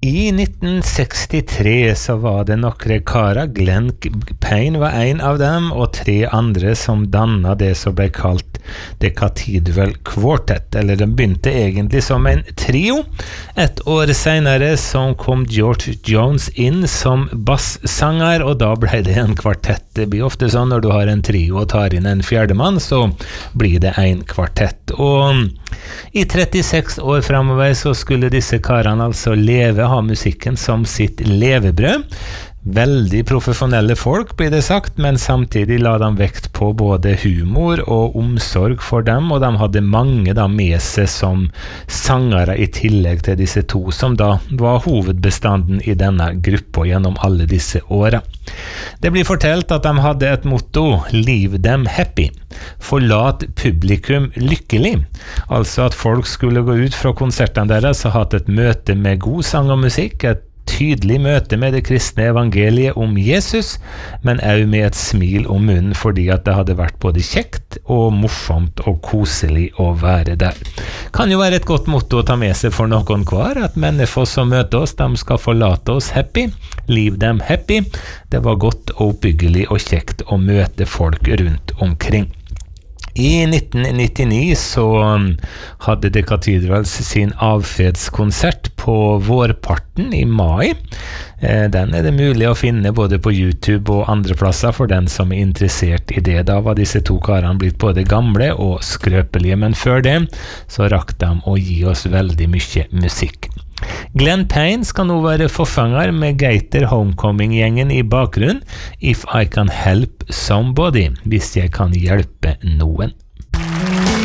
I 1963 så var det nokre karer, Glenn Payne var en av dem, og 3 andre som dannet det som ble kalt The Cathedral Quartet, eller de begynte egentlig som en trio. Et år senere så kom George Jones inn som bassanger, og da ble det en kvartett. Det blir ofte sånn når du har en trio og tar inn en fjerdemann, så blir det en kvartett. Og i 36 år fremover så skulle disse karene altså ha musikken som sitt levebrød. Veldig profesjonelle folk blir det sagt, men samtidig la de vekt på både humor og omsorg for dem, og de hadde mange da med seg som sangere i tillegg til disse 2 som da var hovedbestanden i denne gruppa gjennom alle disse årene. Det blir fortalt at de hadde et motto, Leave them happy, forlat publikum lykkelig, altså at folk skulle gå ut fra konsertene deres og hatt et møte med god sang og musikk, et tydelig møte med det kristne evangeliet om Jesus, men også med et smil om munnen fordi at det hadde vært både kjekt og morsomt og koselig å være der. Kan jo være et godt motto å ta med seg for noen hver, at mennesker som møter oss, de skal forlate oss happy, leave them happy. Det var godt og oppbyggelig og kjekt å møte folk rundt omkring. I 1999 så hadde The Cathedrals sin avfedskonsert på vårparten i mai. Den er det mulig å finne både på YouTube og andre plasser for den som er interessert i det. Da var disse 2 karene blitt både gamle og skrøpelige, men før det så rakk de å gi oss veldig mye musikk. Glenn Payne skal nå være forfanger med Gator Homecoming-gjengen i bakgrunnen. If I can help somebody, hvis jeg kan hjelpe noen.